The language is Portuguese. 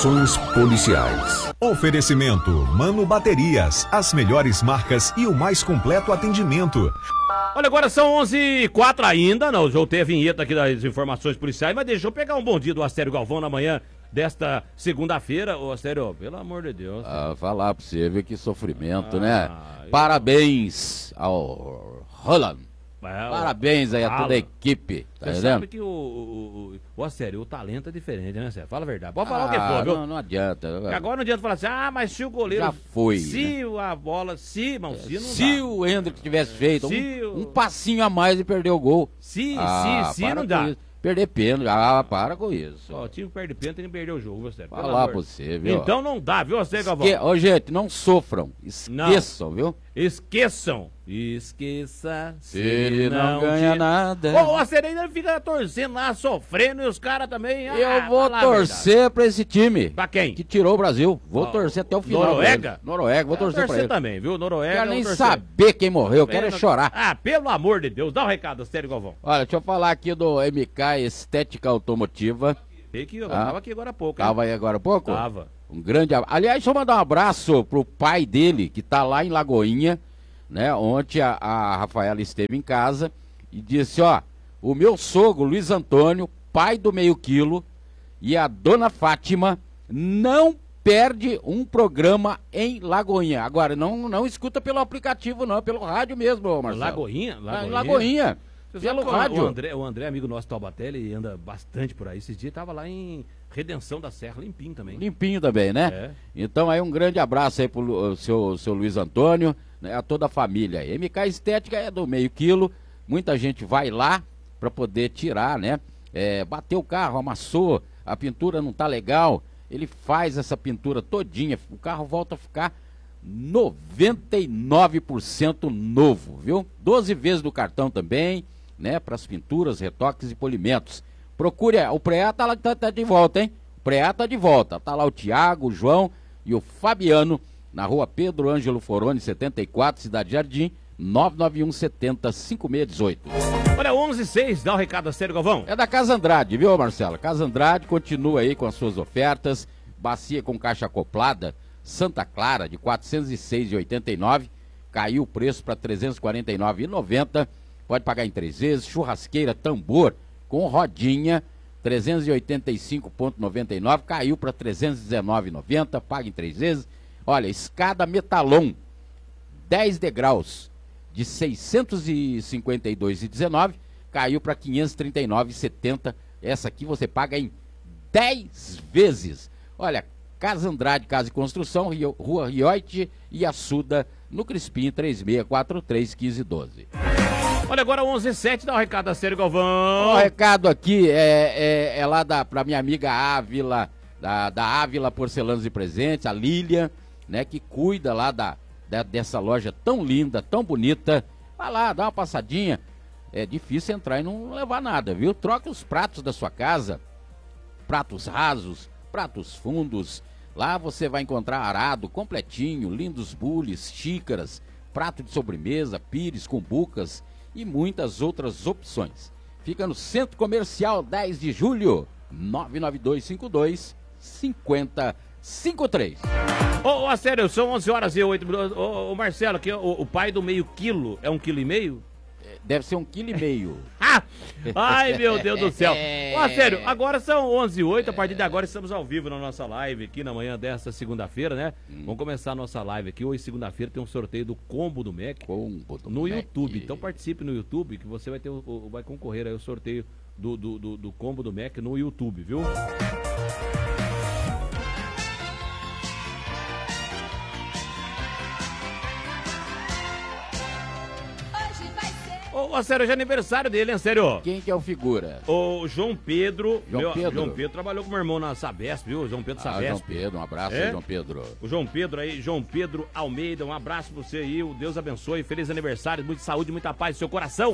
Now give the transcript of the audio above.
Policiais. Oferecimento Mano Baterias, as melhores marcas e o mais completo atendimento. Olha, agora são 11h04 ainda, não, já tem a vinheta aqui das informações policiais, mas deixa eu pegar um bom dia do Astério Galvão na manhã desta segunda-feira. Ô Astério, pelo amor de Deus. Falar pra você ver que sofrimento, né? Parabéns ao Roland. Parabéns aí a toda a equipe, tá Você entendendo? sabe que o Astério, o talento é diferente, né, Sérgio? Fala a verdade. Pode falar o que for, viu? Não adianta. Agora não adianta falar assim, mas se o goleiro... Já foi, Se né? a bola... Se não Se dá. o Hendrick tivesse feito Se um passinho a mais e perdeu o gol. Se para não com dá. isso. Perder pênalti, para com isso. Ó, o time perde pênalti e não perdeu o jogo, viu, Astério? Fala lá pra você, viu? Então não dá, viu, Astério Galvão? Ô, gente, não sofram. Esqueçam, viu? Esqueça, Se ele não ganha nada. Ô, a Sereia fica torcendo lá, sofrendo, e os caras também... Eu vou torcer pra esse time. Pra quem? Que tirou o Brasil. Vou torcer até o final. Noruega? Noruega, vou torcer pra ele. também, viu? Noruega. Quero nem saber quem morreu, quero é chorar. Pelo amor de Deus, dá um recado, Astério Galvão. Olha, deixa eu falar aqui do MK Estética Automotiva. Eu tava aqui agora há pouco, hein? Tava aí agora há pouco? Tava. Um grande abraço. Aliás, deixa eu mandar um abraço pro pai dele, que tá lá em Lagoinha, né? Ontem a Rafaela esteve em casa e disse, o meu sogro, Luiz Antônio, pai do meio quilo, e a dona Fátima não perde um programa em Lagoinha. Agora, não escuta pelo aplicativo, não, pelo rádio mesmo, Marcelo. Lagoinha? Lagoinha. Pelo rádio. O André, amigo nosso Taubaté, ele anda bastante por aí. Esses dias tava lá em Redenção da Serra, limpinho também. Limpinho também, né? É. Então aí um grande abraço aí pro seu Luiz Antônio, né, a toda a família aí. MK Estética é do meio quilo, muita gente vai lá pra poder tirar, né? Bateu o carro, amassou, a pintura não tá legal, ele faz essa pintura todinha, o carro volta a ficar 99% novo, viu? 12 vezes do cartão também, né? Para as pinturas, retoques e polimentos. Procure, o Preá tá de volta, hein? O Preá tá de volta. Tá lá o Tiago, o João e o Fabiano, na rua Pedro Ângelo Foroni, 74, Cidade Jardim, 99170-5618. Olha, 11h06, dá um recado, Astério Galvão. É da Casa Andrade, viu, Marcelo? Casa Andrade continua aí com as suas ofertas. Bacia com caixa acoplada, Santa Clara, de R$ 406,89. Caiu o preço para R$ 349,90. Pode pagar em 3 vezes. Churrasqueira Tambor com rodinha, 385,99, caiu para 319,90, paga em 3 vezes. Olha, escada Metalon, 10 degraus, de 652,19, caiu para 539,70. Essa aqui você paga em 10 vezes. Olha, Casa Andrade, Casa e Construção, Rua Rioite e Assuda, no Crispim, 3643-1512. Olha, agora 11h07, dá um recado a Astério Galvão. O recado aqui é lá pra minha amiga Ávila, da Ávila Porcelanas e Presentes, a Lília, né, que cuida lá dessa loja tão linda, tão bonita. Vai lá, dá uma passadinha. É difícil entrar e não levar nada, viu? Troca os pratos da sua casa, pratos rasos, pratos fundos. Lá você vai encontrar arado completinho, lindos bules, xícaras, prato de sobremesa, pires, cumbucas e muitas outras opções. Fica no Centro Comercial 10 de Julho, 99252-5053. Ô, Astério, são 11h08 minutos. Ô, Marcelo, aqui, o pai do meio quilo é 1,5 kg? Deve ser 1,5 kg. Ai, meu Deus do céu. Ô, Astério, agora são 11h08, a partir de agora estamos ao vivo na nossa live aqui na manhã desta segunda-feira, né? Vamos começar a nossa live aqui. Hoje, segunda-feira, tem um sorteio do Combo do Mac no YouTube. Então participe no YouTube que você vai concorrer aí ao sorteio do Combo do Mac no YouTube, viu? Ô, Astério, hoje é aniversário dele, hein, Astério? Quem que é o figura? O João Pedro. João Pedro trabalhou com meu irmão na Sabesp, viu? João Pedro Sabesp. João Pedro, um abraço aí, João Pedro. O João Pedro aí, João Pedro Almeida, um abraço pra você aí, o Deus abençoe, feliz aniversário, muita saúde, muita paz no seu coração.